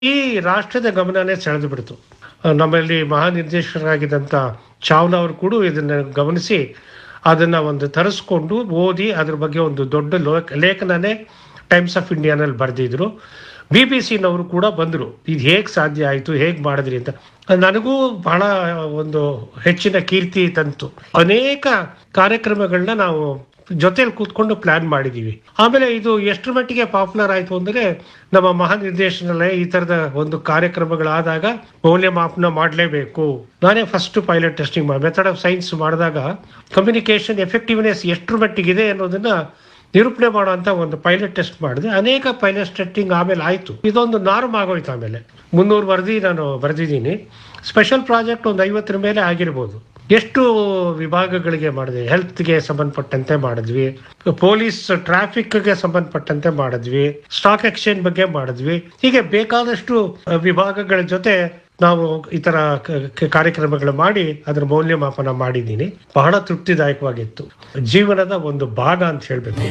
ಈ ರಾಷ್ಟ್ರದ ಗಮನನೇ ಸೆಳೆದು ಬಿಡ್ತು. ನಮ್ಮಲ್ಲಿ ಮಹಾನಿರ್ದೇಶಕರಾಗಿದ್ದಂಥ ಚಾವ್ಲಾ ಅವರು ಕೂಡ ಇದನ್ನ ಗಮನಿಸಿ ಅದನ್ನ ಒಂದು ತರಿಸ್ಕೊಂಡು ಓದಿ ಅದ್ರ ಬಗ್ಗೆ ಒಂದು ದೊಡ್ಡ ಲೇಖನನೇ ಟೈಮ್ಸ್ ಆಫ್ ಇಂಡಿಯಾನಲ್ಲಿ ಬರೆದಿದ್ರು. BBC ನವರು ಕೂಡ ಬಂದರು, ಇದು ಹೇಗೆ ಸಾಧ್ಯ ಆಯಿತು, ಹೇಗೆ ಮಾಡಿದ್ರಿ ಅಂತ. ನನಗೂ ಬಹಳ ಒಂದು ಹೆಚ್ಚಿನ ಕೀರ್ತಿ ತಂತು. ಅನೇಕ ಕಾರ್ಯಕ್ರಮಗಳನ್ನ ನಾವು ಜೊತೆಲಿ ಕೂತ್ಕೊಂಡು ಪ್ಲಾನ್ ಮಾಡಿದೀವಿ. ಆಮೇಲೆ ಇದು ಎಷ್ಟರ ಮಟ್ಟಿಗೆ ಪಾಪ್ಯುಲರ್ ಆಯ್ತು ಅಂದ್ರೆ, ನಮ್ಮ ಮಹಾನಿರ್ದೇಶನಾಲಯ ಈ ತರದ ಒಂದು ಕಾರ್ಯಕ್ರಮಗಳಾದಾಗ ಮೌಲ್ಯಮಾಪನ ಮಾಡಲೇಬೇಕು. ನಾನೇ first pilot testing method of science ಮಾಡಿದಾಗ ಕಮ್ಯುನಿಕೇಶನ್ ಎಫೆಕ್ಟಿವ್ನೆಸ್ ಎಷ್ಟರ ಮಟ್ಟಿಗಿದೆ ಅನ್ನೋದನ್ನ ನಿರೂಪಣೆ ಮಾಡುವಂತ ಒಂದು ಪೈಲಟ್ ಟೆಸ್ಟ್ ಮಾಡಿದೆ. ಅನೇಕ ಪೈಲಟ್ ಟೆಸ್ಟಿಂಗ್ ಆಮೇಲೆ ಆಯ್ತು. ಇದೊಂದು ನಾರ್ಮ್ ಆಗೋಯ್ತು. ಆಮೇಲೆ 300 ವರದಿ ನಾನು ಬರೆದಿದ್ದೀನಿ. ಸ್ಪೆಷಲ್ ಪ್ರಾಜೆಕ್ಟ್ ಒಂದು 50 ಮೇಲೆ ಆಗಿರ್ಬೋದು. ಎಷ್ಟು ವಿಭಾಗಗಳಿಗೆ ಮಾಡಿದ್ವಿ. ಹೆಲ್ತ್ಗೆ ಸಂಬಂಧಪಟ್ಟಂತೆ ಮಾಡಿದ್ವಿ, ಪೊಲೀಸ್ ಟ್ರಾಫಿಕ್ಗೆ ಸಂಬಂಧಪಟ್ಟಂತೆ ಮಾಡಿದ್ವಿ, ಸ್ಟಾಕ್ ಎಕ್ಸ್ಚೇಂಜ್ ಬಗ್ಗೆ ಮಾಡಿದ್ವಿ. ಹೀಗೆ ಬೇಕಾದಷ್ಟು ವಿಭಾಗಗಳ ಜೊತೆ ನಾವು ಈ ತರ ಕಾರ್ಯಕ್ರಮಗಳು ಮಾಡಿ ಅದರ ಮೌಲ್ಯಮಾಪನ ಮಾಡಿದ್ದೀನಿ. ಬಹಳ ತೃಪ್ತಿದಾಯಕವಾಗಿತ್ತು. ಜೀವನದ ಒಂದು ಭಾಗ ಅಂತ ಹೇಳ್ಬೇಕು.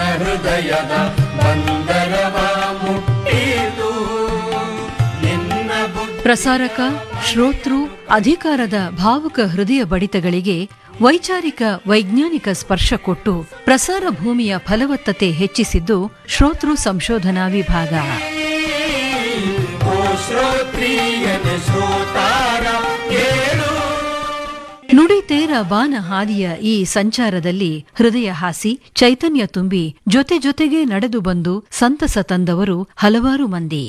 ಪ್ರಸಾರಕ, ಶ್ರೋತೃ, ಅಧಿಕಾರದ ಭಾವುಕ ಹೃದಯ ಬಡಿತಗಳಿಗೆ ವೈಚಾರಿಕ ವೈಜ್ಞಾನಿಕ ಸ್ಪರ್ಶ ಕೊಟ್ಟು ಪ್ರಸಾರ ಭೂಮಿಯ ಫಲವತ್ತತೆ ಹೆಚ್ಚಿಸಿದ್ದು ಶ್ರೋತೃ ಸಂಶೋಧನಾ ವಿಭಾಗ. ನುಡಿತೇರ ಬಾನ ಹಾದಿಯ ಈ ಸಂಚಾರದಲ್ಲಿ ಹೃದಯ ಹಾಸಿ ಚೈತನ್ಯ ತುಂಬಿ ಜೊತೆ ಜೊತೆಗೆ ನಡೆದು ಬಂದು ಸಂತಸ ತಂದವರು ಹಲವಾರು ಮಂದಿ.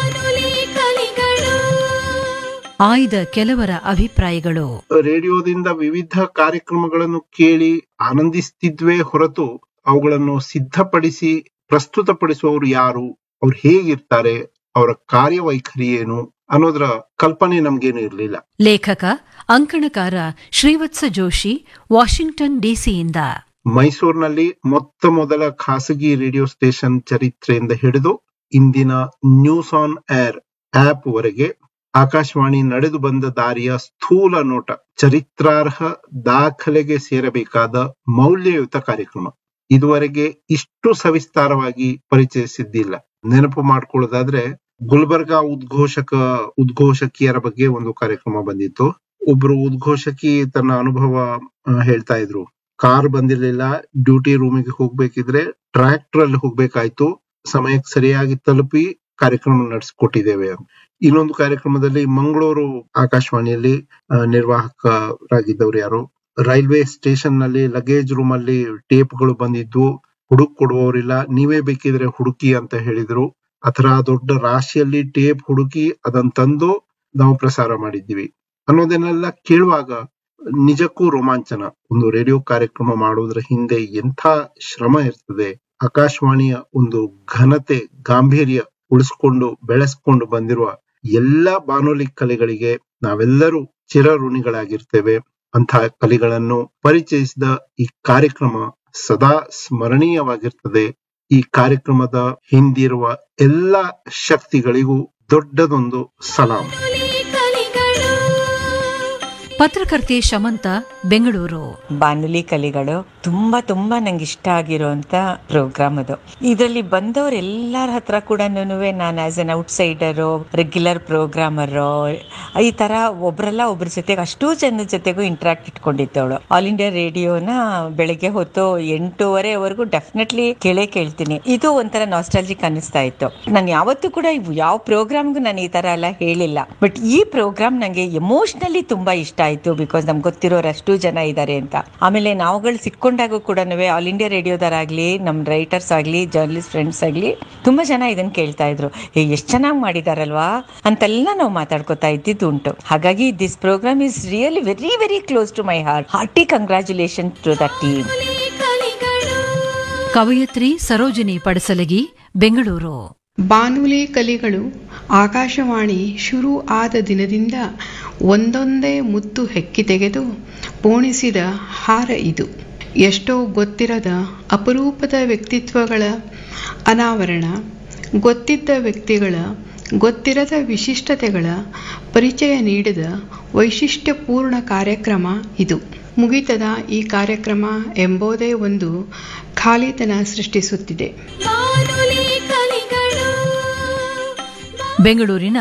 ಆಯ್ದ ಕೆಲವರ ಅಭಿಪ್ರಾಯಗಳು. ರೇಡಿಯೋದಿಂದ ವಿವಿಧ ಕಾರ್ಯಕ್ರಮಗಳನ್ನು ಕೇಳಿ ಆನಂದಿಸುತ್ತಿದ್ವೇ ಹೊರತು ಅವುಗಳನ್ನು ಸಿದ್ಧಪಡಿಸಿ ಪ್ರಸ್ತುತಪಡಿಸುವವರು ಯಾರು, ಅವ್ರು ಹೇಗಿರ್ತಾರೆ, ಅವರ ಕಾರ್ಯವೈಖರಿ ಏನು ಅನ್ನೋದರ ಕಲ್ಪನೆ ನಮ್ಗೇನು ಇರಲಿಲ್ಲ. ಲೇಖಕ, ಅಂಕಣಕಾರ ಶ್ರೀವತ್ಸ ಜೋಶಿ, ವಾಷಿಂಗ್ಟನ್ ಡಿಸಿಯಿಂದ. ಮೈಸೂರಿನಲ್ಲಿ ಮೊತ್ತ ಮೊದಲ ಖಾಸಗಿ ರೇಡಿಯೋ ಸ್ಟೇಷನ್ ಚರಿತ್ರೆಯಿಂದ ಹಿಡಿದು ಇಂದಿನ ನ್ಯೂಸ್ ಆನ್ ಏರ್ ಆಪ್ ವರೆಗೆ ಆಕಾಶವಾಣಿ ನಡೆದು ಬಂದ ದಾರಿಯ ಸ್ಥೂಲ ನೋಟ, ಚರಿತ್ರಾರ್ಹ ದಾಖಲೆಗೆ ಸೇರಬೇಕಾದ ಮೌಲ್ಯಯುತ ಕಾರ್ಯಕ್ರಮ. ಇದುವರೆಗೆ ಇಷ್ಟು ಸವಿಸ್ತಾರವಾಗಿ ಪರಿಚಯಿಸಿದ್ದಿಲ್ಲ. ನೆನಪು ಮಾಡ್ಕೊಳ್ಳೋದಾದ್ರೆ, ಗುಲ್ಬರ್ಗಾ ಉದ್ಘೋಷಕಿಯರ ಬಗ್ಗೆ ಒಂದು ಕಾರ್ಯಕ್ರಮ ಬಂದಿತ್ತು. ಒಬ್ರು ಉದ್ಘೋಷಕಿ ತನ್ನ ಅನುಭವ ಹೇಳ್ತಾ ಇದ್ರು. ಕಾರ್ ಬಂದಿರ್ಲಿಲ್ಲ, ಡ್ಯೂಟಿ ರೂಮಿಗೆ ಹೋಗ್ಬೇಕಿದ್ರೆ ಟ್ರ್ಯಾಕ್ಟರ್ ಅಲ್ಲಿ ಹೋಗ್ಬೇಕಾಯ್ತು, ಸಮಯಕ್ಕೆ ಸರಿಯಾಗಿ ತಲುಪಿ ಕಾರ್ಯಕ್ರಮ ನಡೆಸಿಕೊಟ್ಟಿದ್ದೇವೆ. ಇನ್ನೊಂದು ಕಾರ್ಯಕ್ರಮದಲ್ಲಿ ಮಂಗಳೂರು ಆಕಾಶವಾಣಿಯಲ್ಲಿ ನಿರ್ವಾಹಕರಾಗಿದ್ದವ್ರು ಯಾರು, ರೈಲ್ವೆ ಸ್ಟೇಷನ್ ನಲ್ಲಿ ಲಗೇಜ್ ರೂಮ್ ಅಲ್ಲಿ ಟೇಪ್ಗಳು ಬಂದಿದ್ವು, ಹುಡುಕ್ ಕೊಡುವವರಿಲ್ಲ, ನೀವೇ ಬೇಕಿದ್ರೆ ಹುಡುಕಿ ಅಂತ ಹೇಳಿದ್ರು. ಆತರ ದೊಡ್ಡ ರಾಶಿಯಲ್ಲಿ ಟೇಪ್ ಹುಡುಕಿ ಅದನ್ನ ತಂದು ನಾವು ಪ್ರಸಾರ ಮಾಡಿದ್ದೀವಿ ಅನ್ನೋದನ್ನೆಲ್ಲ ಕೇಳುವಾಗ ನಿಜಕ್ಕೂ ರೋಮಾಂಚನ. ಒಂದು ರೇಡಿಯೋ ಕಾರ್ಯಕ್ರಮ ಮಾಡುವುದರ ಹಿಂದೆ ಎಂಥ ಶ್ರಮ ಇರ್ತದೆ. ಆಕಾಶವಾಣಿಯ ಒಂದು ಘನತೆ, ಗಾಂಭೀರ್ಯ ಉಳಿಸ್ಕೊಂಡು ಬೆಳೆಸ್ಕೊಂಡು ಬಂದಿರುವ ಎಲ್ಲ ಬಾನುಲಿ ಕಲೆಗಳಿಗೆ ನಾವೆಲ್ಲರೂ ಚಿರಋಣಿಗಳಾಗಿರ್ತೇವೆ. ಅಂತಹ ಕಲೆಗಳನ್ನು ಪರಿಚಯಿಸಿದ ಈ ಕಾರ್ಯಕ್ರಮ ಸದಾ ಸ್ಮರಣೀಯವಾಗಿರ್ತದೆ. ಈ ಕಾರ್ಯಕ್ರಮದ ಹಿಂದಿರುವ ಎಲ್ಲ ಶಕ್ತಿಗಳಿಗೂ ದೊಡ್ಡದೊಂದು ಸಲಾಂ. ಪತ್ರಕರ್ತೆ ಶಮಂತ, ಬೆಂಗಳೂರು. ಬಾನುಲಿ ಕಲಿಗಳು ತುಂಬಾ ತುಂಬಾ ನಂಗೆ ಇಷ್ಟ ಆಗಿರುವಂತ ಪ್ರೋಗ್ರಾಮ್ ಅದು. ಇದರಲ್ಲಿ ಬಂದವರೆಲ್ಲರ ಹತ್ರ ಕೂಡ ನಾನು ಆಸ್ ಎನ್ ಔಟ್ಸೈಡರು, ರೆಗ್ಯುಲರ್ ಪ್ರೋಗ್ರಾಮರು, ಈ ತರ ಒಬ್ರ ಜೊತೆಗೆ ಅಷ್ಟೂ ಜನ ಜೊತೆಗೂ ಇಂಟ್ರಾಕ್ಟ್ ಇಟ್ಕೊಂಡಿದ್ದವಳು. ಆಲ್ ಇಂಡಿಯಾ ರೇಡಿಯೋನ ಬೆಳಗ್ಗೆ ಹೊತ್ತು 8:30ವರೆಗೂ ಡೆಫಿನೆಟ್ಲಿ ಕೇಳ್ತೀನಿ. ಇದು ಒಂಥರ ನಾಸ್ಟಾಲಜಿಕ್ ಅನಿಸ್ತಾ ಇತ್ತು. ನಾನು ಯಾವತ್ತೂ ಕೂಡ ಯಾವ ಪ್ರೋಗ್ರಾಮ್ಗೂ ನಾನು ಈ ತರ ಎಲ್ಲ ಹೇಳಿಲ್ಲ, ಬಟ್ ಈ ಪ್ರೋಗ್ರಾಮ್ ನಂಗೆ ಎಮೋಷನಲಿ ತುಂಬಾ ಇಷ್ಟ ಆಯ್ತು. ಬಿಕಾಸ್ ನಮ್ಗೆ ಗೊತ್ತಿರೋರು ಅಷ್ಟು ಜನ ಇದ್ದಾರೆ ಅಂತ. ಆಮೇಲೆ ನಾವುಗಳು ಸಿಕ್ಕೊಂಡಾಗ ಕೂಡ ಆಲ್ ಇಂಡಿಯಾ ರೇಡಿಯೋದರಾಗ್ಲಿ, ನಮ್ ರೈಟರ್ಸ್ ಆಗ್ಲಿ, ಜರ್ನಲಿಸ್ಟ್ ಫ್ರೆಂಡ್ಸ್ ಆಗ್ಲಿ ತುಂಬಾ ಜನ ಇದನ್ನ ಕೇಳ್ತಾ ಇದ್ರು. ಎಷ್ಟು ಚೆನ್ನಾಗಿ ಮಾಡಿದಾರಲ್ವಾ ಅಂತೆಲ್ಲ ನಾವು ಮಾತಾಡ್ಕೊತಾ ಇದ್ದಿದ್ದು ಉಂಟು. ಹಾಗಾಗಿ this program is really very very close to my heart. Hearty congratulation to the team. ಕವಯತ್ರಿ Sarojini Padasalagi, Bengaluru. ಬಾನುಲಿ ಕಲಿಗಳು ಆಕಾಶವಾಣಿ ಶುರು ಆದ ದಿನದಿಂದ ಒಂದೊಂದೇ ಮುತ್ತು ಹೆಕ್ಕಿ ತೆಗೆದು ಪೋಣಿಸಿದ ಹಾರ ಇದು. ಎಷ್ಟೋ ಗೊತ್ತಿರದ ಅಪರೂಪದ ವ್ಯಕ್ತಿತ್ವಗಳ ಅನಾವರಣ, ಗೊತ್ತಿದ್ದ ವ್ಯಕ್ತಿಗಳ ಗೊತ್ತಿರದ ವಿಶಿಷ್ಟತೆಗಳ ಪರಿಚಯ ನೀಡಿದ ವೈಶಿಷ್ಟ್ಯಪೂರ್ಣ ಕಾರ್ಯಕ್ರಮ ಇದು. ಮುಗಿತದ ಈ ಕಾರ್ಯಕ್ರಮ ಎಂಬುದೇ ಒಂದು ಖಾಲಿತನ ಸೃಷ್ಟಿಸುತ್ತಿದೆ. ಬೆಂಗಳೂರಿನ